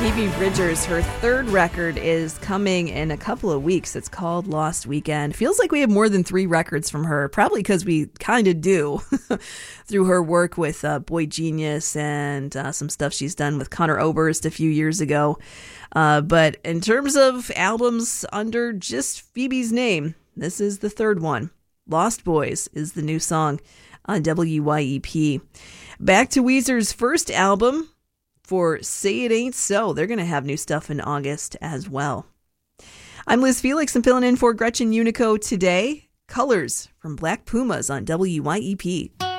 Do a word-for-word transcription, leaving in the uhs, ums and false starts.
Phoebe Bridgers, her third record is coming in a couple of weeks. It's called Lost Weekend. Feels like we have more than three records from her, probably because we kind of do through her work with uh, Boy Genius and uh, some stuff she's done with Conor Oberst a few years ago. Uh, but in terms of albums under just Phoebe's name, this is the third one. Lost Boys is the new song on W Y E P. Back to Weezer's first album, for Say It Ain't So. They're going to have new stuff in August as well. I'm Liz Felix. I'm filling in for Gretchen Unico today. Colors from Black Pumas on W Y E P.